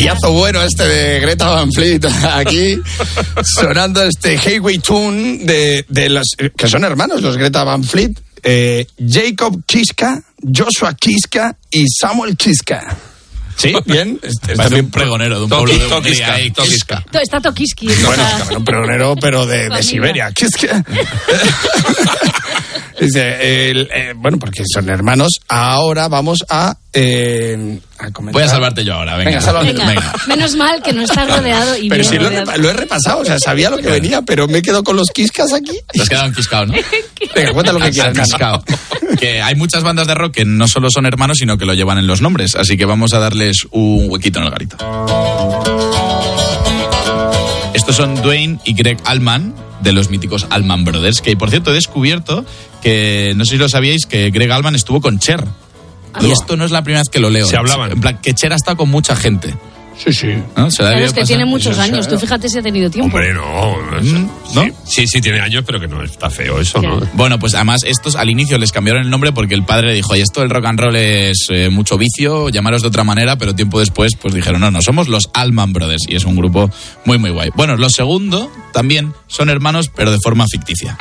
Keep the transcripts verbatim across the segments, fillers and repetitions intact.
Pillazo bueno este de Greta Van Fleet. Aquí sonando este Highway Tune de, de los que son hermanos, los Greta Van Fleet. Eh, Jacob Kiska, Joshua Kiska y Samuel Kiska. Sí, bien. Es también un pregonero de un pueblo de Hungría. Tokiska. Está Tokiski. Bueno, un pregonero, pero de, de Siberia. Kiska. Dice, el, eh, bueno, porque son hermanos. Ahora vamos a, eh, a comentar. Voy a salvarte yo ahora, venga. Venga, sálvame. Venga. Venga. Menos mal que no estás rodeado. Y pero bien sí, lo rodeado. he, lo he repasado, o sea, sabía lo que venía, pero me he quedado con los Kiskas aquí. Te has quedado enquiscado, ¿no? Venga, cuenta lo que quieras. Enquiscado. Que hay muchas bandas de rock que no solo son hermanos, sino que lo llevan en los nombres. Así que vamos a darles un huequito en el garito. Estos son Dwayne y Greg Allman, de los míticos Allman Brothers, que por cierto he descubierto que, no sé si lo sabíais, que Greg Allman estuvo con Cher. Y esto no es la primera vez que lo leo. Se hablaban. En plan, que Cher ha estado con mucha gente. Sí, sí. ¿No? Se Claro, es que pasar. tiene muchos Eso, años. claro. Tú fíjate si ha tenido tiempo. Hombre, no. Mm, ¿no? Sí, sí, sí, tiene años, pero que no está feo eso, ¿no? Bueno, pues además estos al inicio les cambiaron el nombre porque el padre le dijo, oye, esto del rock and roll es eh, mucho vicio, llamaros de otra manera, pero tiempo después pues dijeron, no, no, somos los Allman Brothers y es un grupo muy, muy guay. Bueno, los segundo también son hermanos, pero de forma ficticia.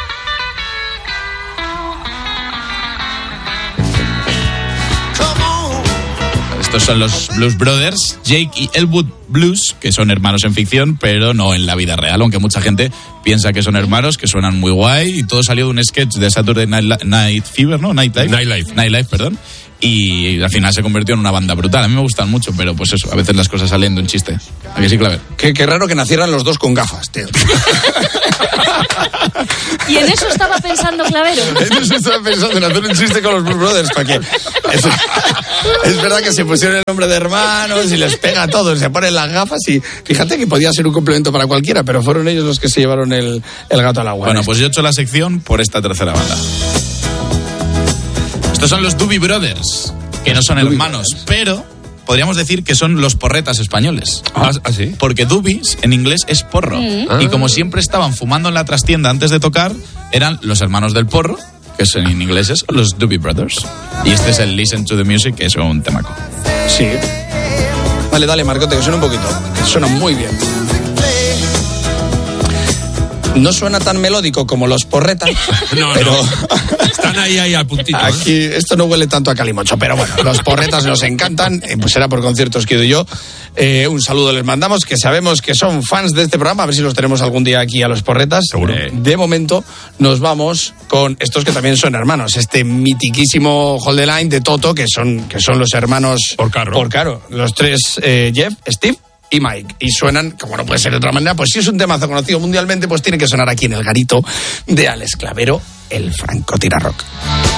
Estos son los Blues Brothers, Jake y Elwood Blues, que son hermanos en ficción, pero no en la vida real, aunque mucha gente piensa que son hermanos, que suenan muy guay, y todo salió de un sketch de Saturday Night, Night Fever, ¿no? Nightlife. Nightlife. Nightlife, perdón. Y al final se convirtió en una banda brutal. A mí me gustan mucho, pero pues eso, a veces las cosas salen de un chiste. ¿A que sí, Claver? Qué, qué raro que nacieran los dos con gafas, tío. Y en eso estaba pensando Clavero. En eso estaba pensando en hacer un chiste con los Blues Brothers, para que... Es, es verdad que se pusieron el nombre de hermanos y les pega a todos, se ponen las gafas y fíjate que podía ser un complemento para cualquiera, pero fueron ellos los que se llevaron el, el gato al agua. Bueno, pues yo he hecho la sección por esta tercera banda. Estos son los Doobie Brothers, que no son hermanos, pero podríamos decir que son los porretas españoles. Ah, ¿ah, sí? Porque Doobies en inglés es porro. Mm. Y como siempre estaban fumando en la trastienda antes de tocar, eran los hermanos del porro, que es en inglés es los Doobie Brothers. Y este es el Listen to the Music, que es un temaco. Sí. Dale, dale, Marcote, que suena un poquito. Que suena muy bien. No suena tan melódico como los porretas, No, pero... no. Están ahí, ahí al puntito. ¿eh? Aquí esto no huele tanto a calimocho, pero bueno, los porretas nos encantan, eh, pues será por conciertos que he ido yo. Eh, un saludo les mandamos, que sabemos que son fans de este programa, a ver si los tenemos algún día aquí a los porretas. Seguro. Eh, de momento nos vamos con estos que también son hermanos, este mitiquísimo Hold the Line de Toto, que son, que son los hermanos Porcaro. Porcaro, los tres, eh, Jeff, Steve y Mike, y suenan, como no puede ser de otra manera, pues si es un temazo conocido mundialmente, pues tiene que sonar aquí en el garito de Alex Clavero, el francotirador rock.